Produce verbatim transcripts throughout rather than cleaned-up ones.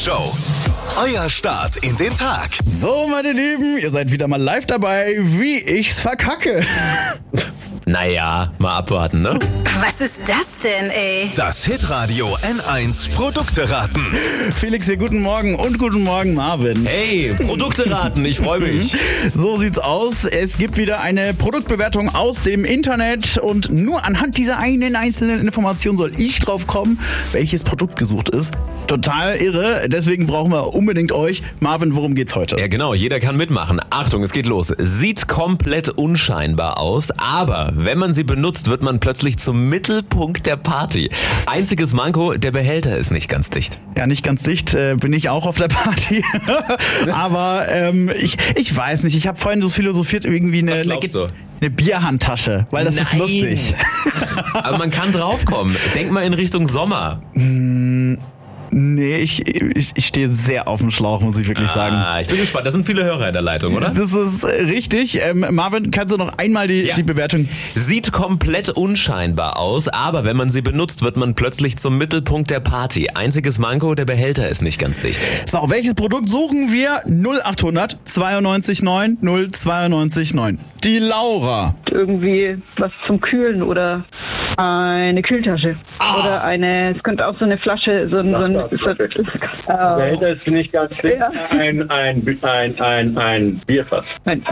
Show. Euer Start in den Tag. So, meine Lieben, ihr seid wieder mal live dabei, wie ich's verkacke. Naja, mal abwarten, ne? Was ist das denn, ey? Das Hitradio N eins Produkte raten. Felix hier, guten Morgen und guten Morgen, Marvin. Hey, Produkte raten, ich freue mich. So sieht's aus. Es gibt wieder eine Produktbewertung aus dem Internet und nur anhand dieser einen einzelnen Information soll ich drauf kommen, welches Produkt gesucht ist. Total irre, deswegen brauchen wir unbedingt euch. Marvin, worum geht's heute? Ja genau, jeder kann mitmachen. Achtung, es geht los. Sieht komplett unscheinbar aus, aber wenn man sie benutzt, wird man plötzlich zum Mittelpunkt der Party. Einziges Manko, der Behälter ist nicht ganz dicht. Ja, nicht ganz dicht äh, bin ich auch auf der Party. Aber ähm, ich, ich weiß nicht, ich habe vorhin so philosophiert, irgendwie eine, Was glaubst eine, du? eine Bierhandtasche, weil das ist Nein. lustig. Aber man kann draufkommen. Denk mal in Richtung Sommer. Nee, ich, ich, ich stehe sehr auf dem Schlauch, muss ich wirklich sagen. Ah, ich bin gespannt. Da sind viele Hörer in der Leitung, oder? Das ist richtig. Ähm, Marvin, kannst du noch einmal die, Ja. die Bewertung? Sieht komplett unscheinbar aus, aber wenn man sie benutzt, wird man plötzlich zum Mittelpunkt der Party. Einziges Manko, der Behälter ist nicht ganz dicht. So, welches Produkt suchen wir? null achthundert zweiundneunzig neun null zweiundneunzig neun. Die Laura. Irgendwie was zum Kühlen oder eine Kühltasche. Oder eine, es könnte auch so eine Flasche, so ein, so ein so, äh, Behälter ist nicht ganz dick. Ja. Ein, ein, ein, ein, ein Bierfass. nein.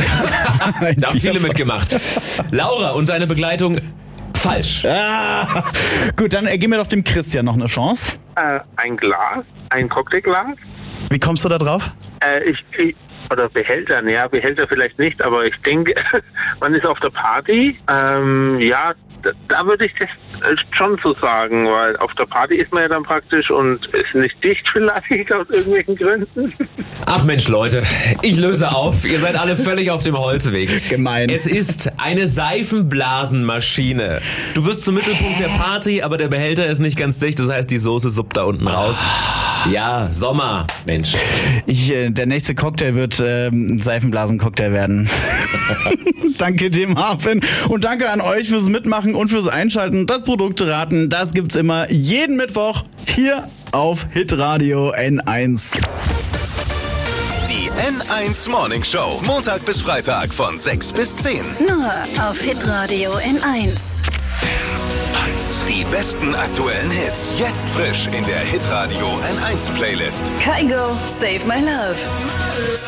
Da haben viele mitgemacht. Laura, und deine Begleitung? Falsch. Ah, gut, dann äh, geben wir doch dem Christian noch eine Chance. Äh, ein Glas, ein Cocktailglas. Wie kommst du da drauf? Äh, ich, ich, oder Behälter, ja, Behälter vielleicht nicht, aber ich denke, man ist auf der Party. Ähm, ja, da, da würde ich das schon so sagen, weil auf der Party ist man ja dann praktisch und ist nicht dicht vielleicht aus irgendwelchen Gründen. Ach Mensch, Leute, ich löse auf. Ihr seid alle völlig auf dem Holzweg. Gemein. Es ist eine Seifenblasenmaschine. Du wirst zum Mittelpunkt der Party, aber der Behälter ist nicht ganz dicht. Das heißt, die Soße suppt da unten raus. Ja, Sommer, Mensch. Ich, äh, der nächste Cocktail wird ähm, ein Seifenblasen-Cocktail werden. Danke dir, Marvin. Und danke an euch fürs Mitmachen und fürs Einschalten. Das Produkte-Raten, das gibt's immer jeden Mittwoch hier auf Hitradio N eins. Die N eins Morning Show. Montag bis Freitag von sechs bis zehn. Nur auf Hitradio N eins. Die besten aktuellen Hits. Jetzt frisch in der Hitradio N eins Playlist. Kaigo, Save My Love.